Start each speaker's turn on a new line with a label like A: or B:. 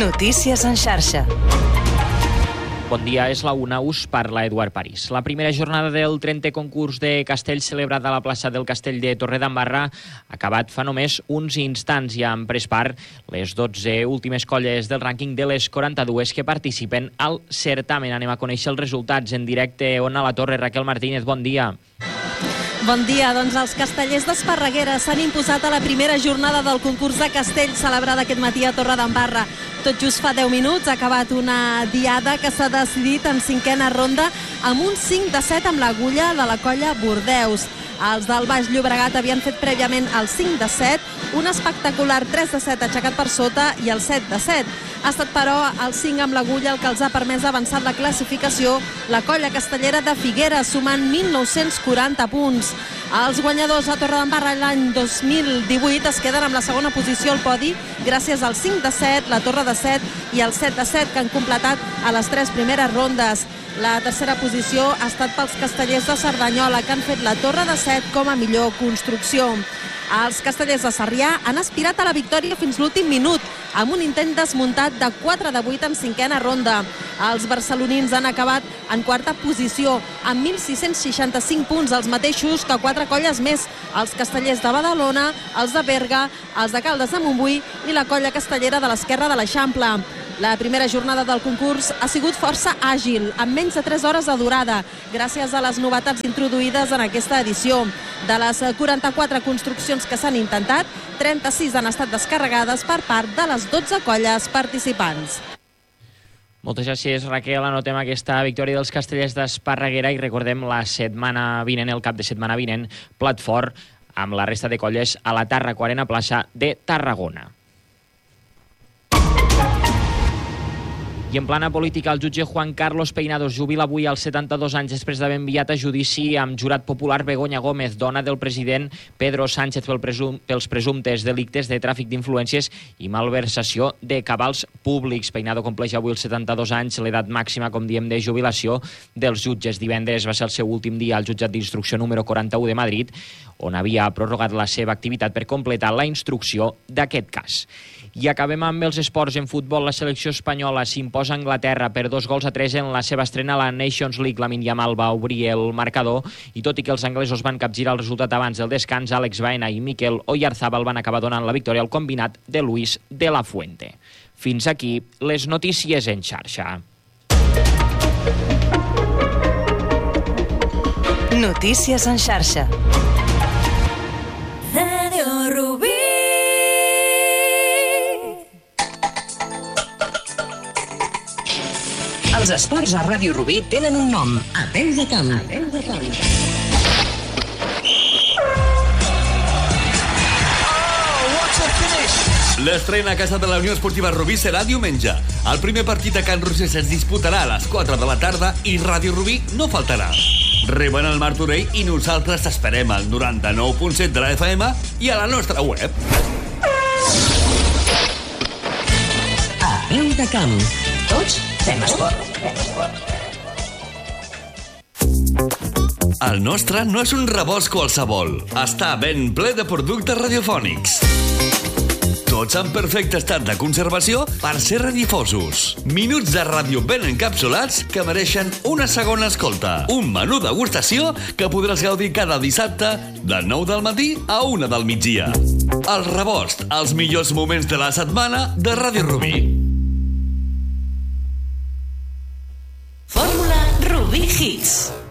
A: Notícies en xarxa.
B: Bon dia, és la 1, us parla Eduard París. La primera jornada del 30è concurs de castells celebrat a la plaça del Castell de Torredembarra ha acabat fa només uns instants i han pres part les 12 últimes colles del rànquing de les 42 que participen al certamen. Anem a conèixer els resultats en directe. On a la Torre, Raquel Martínez, bon dia.
C: Bon dia, doncs els castellers d'Esparreguera s'han imposat a la primera jornada del concurs de castells celebrada aquest matí a Torredembarra. Tot just fa 10 minuts ha acabat una diada que s'ha decidit en 5a ronda amb un 5-7 amb l'agulla de la colla Bordeus. Els del Baix Llobregat havien fet prèviament el 5-7, un espectacular 3-7 aixecat per sota i el 7-7. Ha estat, però, el 5 amb l'agulla el que els ha permès avançar la classificació la colla castellera de Figueres, sumant 1.940 punts. Els guanyadors a Torredembarra l'any 2018 es queden amb la segona posició al podi gràcies al 5-7, la torre de 7 i el 7-7 que han completat a les 3 primeres rondes. La tercera posició ha estat pels castellers de Cerdanyola, que han fet la torre de 7 com a millor construcció. Els castellers de Sarrià han aspirat a la victòria fins l'últim minut, amb un intent desmuntat de 4-8 en 5a ronda. Els barcelonins han acabat en quarta posició, amb 1.665 punts, els mateixos que 4 colles més, els castellers de Badalona, els de Berga, els de Caldes de Montbui i la colla castellera de l'Esquerra de l'Eixample. La primera jornada del concurs ha sigut força àgil, amb menys de 3 hores de durada, gràcies a les novetats introduïdes en aquesta edició. De les 44 construccions que s'han intentat, 36 han estat descarregades per part de les 12 colles participants.
B: Moltes gràcies, Raquel. Anotem aquesta victòria dels castellers d'Esparreguera i recordem la setmana vinent, el cap de setmana vinent, plat fort amb la resta de colles a la Tàrraco Arena Plaça de Tarragona. I en plana política, el jutge Juan Carlos Peinado es jubila avui als 72 anys després d'haver enviat a judici amb jurat popular Begoña Gómez, dona del president Pedro Sánchez, pels presumptes delictes de tràfic d'influències i malversació de cabals públics. Peinado compleix avui els 72 anys, l'edat màxima, com diem, de jubilació dels jutges. Divendres va ser el seu últim dia al jutjat d'instrucció número 41 de Madrid, on havia prorrogat la seva activitat per completar la instrucció d'aquest cas. I acabem amb els esports. En futbol, la selecció espanyola s'imposa a Anglaterra per 2-3 en la seva estrena a la Nations League. Lamine Yamal va obrir el marcador i tot i que els anglesos van capgirar el resultat abans del descans, Àlex Baena i Mikel Oyarzabal van acabar donant la victòria al combinat de Luis de la Fuente. Fins aquí les notícies en xarxa.
A: Notícies en xarxa.
D: Radio Rubí. Els esports a Ràdio Rubí tenen un nom: A Peu de Camp.
E: L'estrena a casa de la Unió Esportiva Rubí serà diumenge. El primer partit a Can Rosés es disputarà a les 4 de la tarda i Ràdio Rubí no faltarà. Reben el Martorell i nosaltres t'esperem al 99.7 de la FM i a la nostra web.
D: A Peu de Camp. Tots fem esport.
E: El nostre no és un rebost qualsevol. Està ben ple de productes radiofònics. Tots en perfecte estat de conservació per ser redifosos. Minuts de ràdio ben encapsulats que mereixen una segona escolta. Un menú degustació que podràs gaudir cada dissabte de 9 del matí a 1 del migdia. El rebost, els millors moments de la setmana de Ràdio Rubí.
A: Fórmula Rubí Hits.